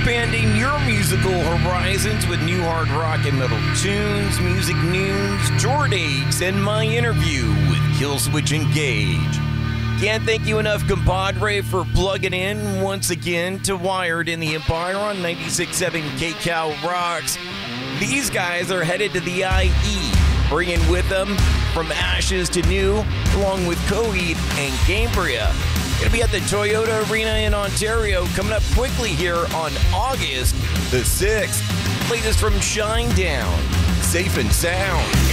expanding your musical horizons with new hard rock and metal tunes, music news, tour dates, and my interview with Killswitch Engage. Can't thank you enough, compadre, for plugging in once again to Wired in the Empire on 96.7 KCal Rocks. These guys are headed to the IE, bringing with them From Ashes to New, along with Coheed and Gamebrya. Gonna be at the Toyota Arena in Ontario coming up quickly here on August the 6th. Latest from Shinedown, Safe and Sound.